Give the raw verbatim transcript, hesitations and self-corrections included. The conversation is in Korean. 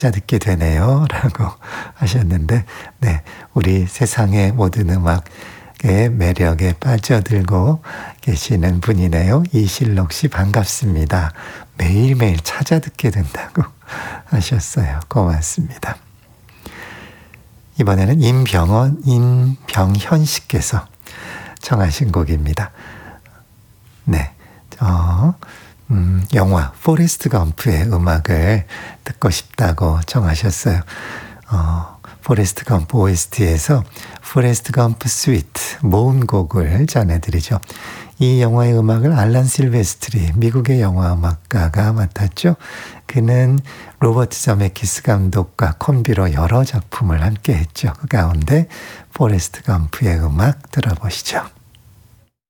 듣게 되네요. 라고 하셨는데, 네, 우리 세상의 모든 음악의 매력에 빠져들고 계시는 분이네요. 이실록 씨 반갑습니다. 매일매일 찾아 듣게 된다고 하셨어요. 고맙습니다. 이번에는 임병원, 임병현 씨께서 청하신 곡입니다. 네, 어, 음, 영화 포레스트 검프의 음악을 듣고 싶다고 청하셨어요. 어, 포레스트 검프 오에스티에서 포레스트 검프 스위트 모음곡을 전해드리죠. 이 영화의 음악을 알란 실베스트리 미국의 영화 음악가가 맡았죠. 그는 로버트 저메키스 감독과 콤비로 여러 작품을 함께 했죠. 그 가운데 포레스트 검프의 음악 들어보시죠.